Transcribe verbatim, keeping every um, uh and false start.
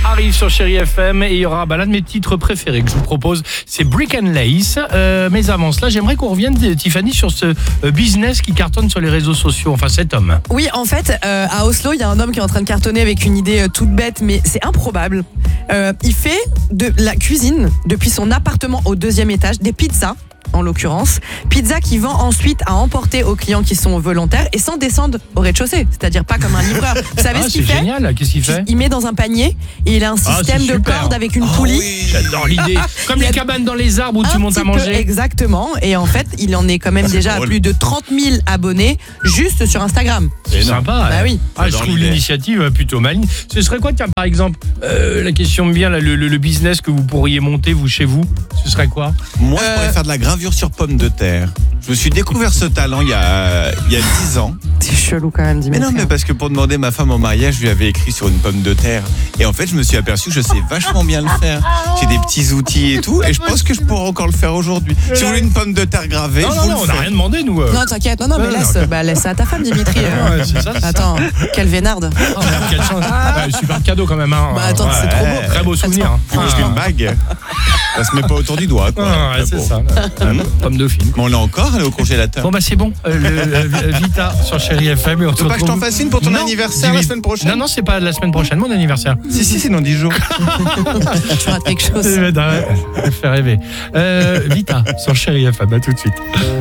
arrive sur Chérie F M et il y aura bah, l'un de mes titres préférés que je vous propose, c'est Brick and Lace. Euh, mais avant cela, j'aimerais qu'on revienne, Tiffany, sur ce euh, business qui cartonne sur les réseaux sociaux, enfin cet homme. Oui, en fait, euh, à Oslo, il y a un homme qui est en train de cartonner avec une idée euh, toute bête, mais c'est improbable. Euh, il fait de la cuisine depuis son appartement au deuxième étage, des pizzas. En l'occurrence, pizza qui vend ensuite à emporter aux clients qui sont volontaires et sans descendre au rez-de-chaussée, c'est-à-dire pas comme un livreur. Vous savez ah, ce qu'il c'est fait génial, qu'est-ce qu'il fait? Il met dans un panier et il a un système ah, de corde avec une oh, poulie. Oui, j'adore l'idée. Comme les cabanes dans les arbres où tu montes à manger. Peu, exactement. Et en fait, il en est quand même déjà à plus de trente mille abonnés juste sur Instagram. C'est sympa. Bah oui. Ah, je trouve l'initiative plutôt maligne. Ce serait quoi, tiens, par exemple, euh, la question bien, là, le, le, le business que vous pourriez monter, vous, chez vous, ce serait quoi? Moi, je pourrais faire de la gravure sur pommes de terre. Je me suis découvert ce talent il y a, il y a dix ans. C'est chelou quand même, Dimitri. Mais non, mais parce que pour demander ma femme en mariage, je lui avais écrit sur une pomme de terre. Et en fait, je me suis aperçu que je sais vachement bien le faire. J'ai des petits outils et tout. Et je pense que je pourrais encore le faire aujourd'hui. Si vous voulez une pomme de terre gravée, non, je non, vous non, le on fais. n'a rien demandé, nous. Non, t'inquiète. Non, non, mais non, laisse, non, bah, laisse ça à ta femme, Dimitri. Ouais, c'est ça, c'est attends, ça. Quelle vénarde. Oh, quelle chance. Ouais, super cadeau quand même. Hein. Bah, attends, ouais, c'est trop beau. Très beau souvenir. Hein. Puis moi, je fais une bague. Ça se met pas autour du doigt, quoi. Ouais, c'est bon. ça. Pomme dauphine. Mais on l'a encore, elle est au congélateur. Bon, bah, c'est bon. Euh, le, le, Vita sur Chérie F M. Et on tu veux pas que je t'en fasse une pour ton non, anniversaire la semaine prochaine? Non, non, c'est pas la semaine prochaine, mon anniversaire. Si, si, c'est dans dix jours. Tu rates quelque chose. Ça fait rêver. Euh, Vita sur Chérie F M. À tout de suite.